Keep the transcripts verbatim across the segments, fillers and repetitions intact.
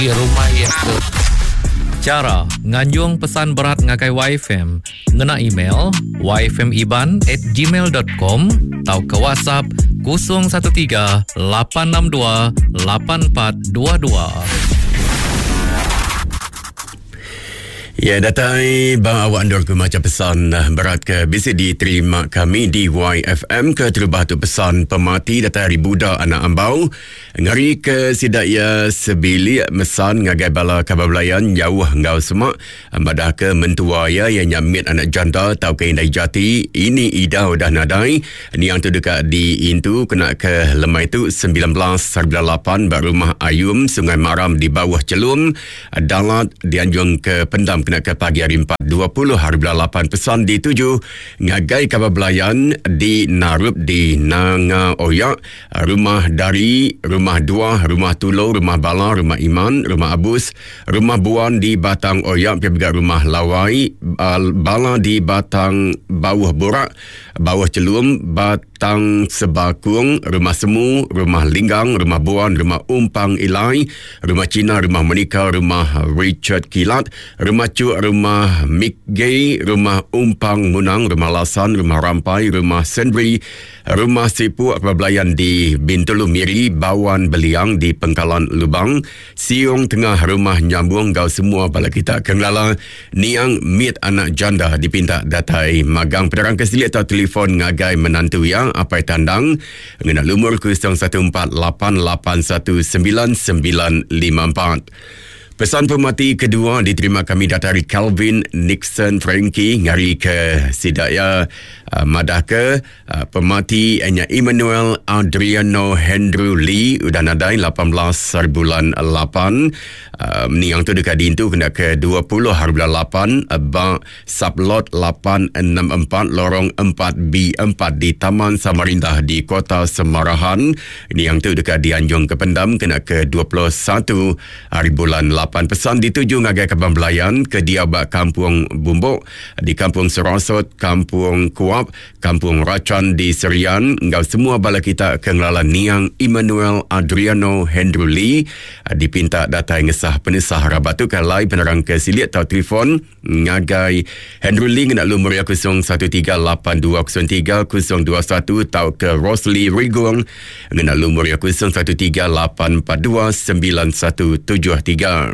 di rumah yang tu. Cara nganjung pesan berat ngakai Y F M, ngena email y f m iban at gmail dot com atau ke WhatsApp kosong satu tiga lapan enam dua lapan empat dua dua. Ya, datai bang awak andor ke macam pesan berat ke bisa diterima kami di Y F M ke terubah tu pesan pemati datai hari Buddha anak ambau ngari ke sidaya sebili mesan ngagai bala kabablayan jauh ngau semak madah ke mentua ya yang nyamit anak janda tau ke indai jati ini ida udah nadai ni yang tu dekat di Intu kena ke lemai tu sembilan belas lapan bak rumah Ayum Sungai Maram di bawah Celum dalat dianjung ke pendam kena ke pagi hari empat dua puluh hari lapan pesan di tujuh ngagai kabablayan di Narup di Nanga Oyak rumah dari rumah dua rumah Tulo rumah Bala rumah Iman rumah Abus rumah Buan di Batang Oyak juga rumah Lawai Bala di Batang Bawah Borak Bawah Celum Batang Sebakung rumah Semu rumah Linggang rumah Buan rumah Umpang Ilai rumah Cina rumah Menika rumah Richard Kilat rumah Cuk rumah Mick Gay rumah Umpang Munang rumah Lasan rumah Rampai rumah Sendri rumah Sipu Kabablayan di Bintulu Miri Bawan Beliang di Pengkalan Lubang Siung Tengah rumah Nyambung gau semua bala kita kenglala niang mit anak janda dipinta datai magang penerang keselit atau telefon ngagai menantu yang apai tandang ngena lumur kosong satu empat lapan lapan satu sembilan sembilan lima empat. Pesan pemati kedua diterima kami dari Calvin Nixon Frankie ngari ke sidaya uh, madah ke uh, pemati enya Emmanuel Adriano Andrew Lee udah nadai lapan belas bulan lapan uh, ni yang tu dekat dintu kena ke dua puluh hari bulan lapan bang sublot lapan enam empat lorong empat B empat di Taman Samarinda di Kota Semarahan ni yang tu dekat Dianjung ke Pendam kena ke dua puluh satu hari bulan lapan. Pesan dituju ngagai Kabablayan ke Diabak Kampung Bumbuk di Kampung Serosot, Kampung Kuap, Kampung Racan di Serian. Engkau semua bala kita kenglalan niang Emmanuel Adriano Andrew Lee dipinta datai ngesah penisah rabatu kalai penerang ke silit atau telefon ngagai Andrew Lee nak lumur ya kosong satu tiga lapan dua kosong tiga kosong dua satu atau ke Rosalie Rigong nak lumur ya kosong satu tiga lapan empat dua sembilan satu tujuh tiga.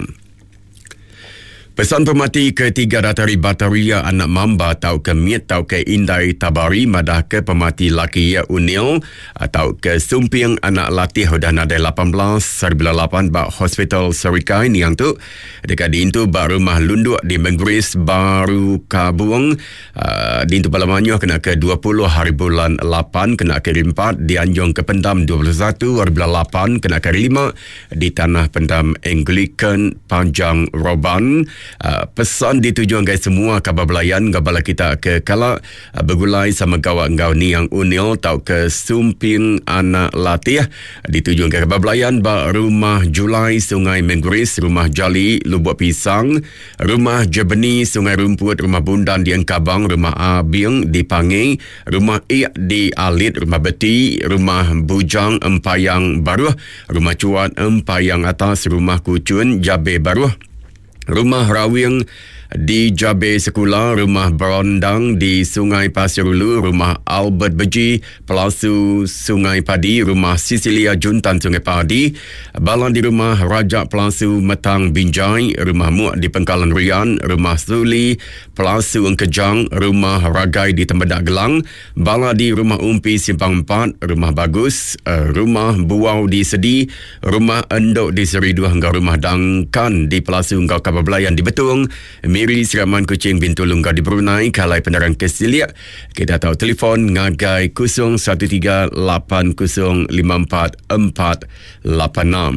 Pesan pemati ketiga datari Bataria anak Mamba atau ke Miet atau ke Indai Tabari madah ke pemati laki ya Unil atau ke Sumping anak latih udah nadai lapan belas bulan lapan bak Hospital Serikai ni yang tu dekat di itu bak rumah Lunduk di Menggris Baru Kabuang uh, di itu Palamanyu kena ke dua puluh hari bulan lapan kena ke empat di Anjong ke Pendam dua puluh satu hari bulan lapan kena ke lima di Tanah Pendam Anglican Panjang Roban. Uh, pesan dituju guys semua kabablayan gabala kita ke kala uh, bergulai sama gawak ngau ni yang Unil tau ke Sumping anak latih dituju ke kabablayan ba rumah Julai Sungai Menggris rumah Jali Lubuk Pisang rumah Jebeni Sungai Rumput rumah Bundan di Engkabang rumah Abing di Pangai rumah Ik di Alit rumah Beti rumah Bujang Empayang Baruh rumah Cuat Empayang Atas rumah Kucun Jabe Baruh rumah Rawing di Jabe Sekolah, rumah Berondang di Sungai Pasir Ulu, rumah Albert Beji, Pelasu Sungai Padi, rumah Sisilia Juntan Sungai Padi, Balan di rumah Raja Pelasu Metang Binjai, rumah Muak di Pengkalan Rian, rumah Suli, Pelasu Engkejang, rumah Ragai di Tembedak Gelang, Bala di rumah Umpi Simpang empat, rumah Bagus, rumah Buau di Sedi, rumah Endok di Seridu hingga rumah Dangkan di Pelasu Engkau Kabablayan di Betung, Miri Siraman Kucing Bintu Lungga di Brunei, kalai penerang Kesilia. Kita tahu telefon ngagai kosong satu tiga lapan kosong lima empat empat lapan enam.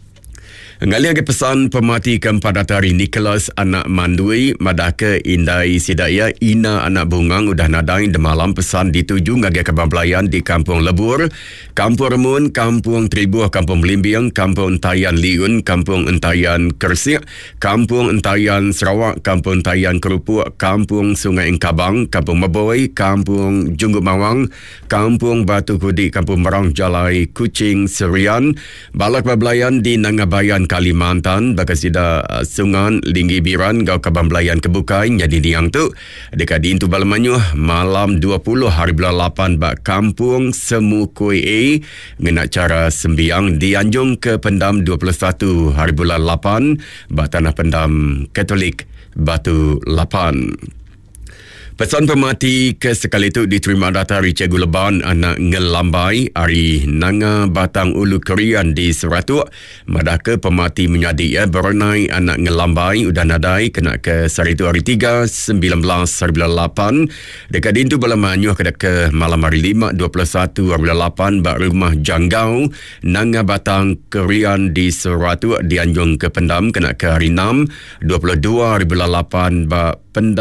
Ngali lagi pesan pemati keempat datari Nicholas anak Mandui madake Indai Sidaya Ina anak Bungang udah nadai demalam pesan dituju ngagi Kabablayan di Kampung Lebur, Kampung Remun, Kampung Tribuh, Kampung Melimbiang, Kampung Entayan Liun, Kampung Entayan Kersik, Kampung Entayan Sarawak, Kampung Entayan Kerupuk, Kampung Sungai Engkabang, Kampung Meboy, Kampung Junggu Mawang, Kampung Batu Kudi, Kampung Merang Jalai Kucing Serian, Balak Bablayan di Nangabayan Kalimantan bakasida uh, Sungan Linggi Biran gau kabang belayan kebukai jadi diang tu dekat di intu Balamanyuh malam dua puluh hari bulan lapan bak kampung Semu Kuih A ngena cara sembiang dianjung ke pendam dua puluh satu hari bulan lapan bak tanah pendam Katolik Batu Lapan. Pesan pemati ke sekali itu diterima data dari Cikgu Leban anak ngelambai hari Nanga Batang Ulu Kerian di Seratuk. Madaka pemati menyadi ya berenai anak ngelambai udah nadai kena ke sari itu hari tiga, sembilan belas hari bulan lapan. Dekat dintu Balamanyuh kena ke malam hari lima, dua puluh satu hari bulan lapan bak rumah Janggau Nanga Batang Kerian di Seratuk dianjung ke pendam kena ke hari enam, dua puluh dua hari bulan lapan bak pendam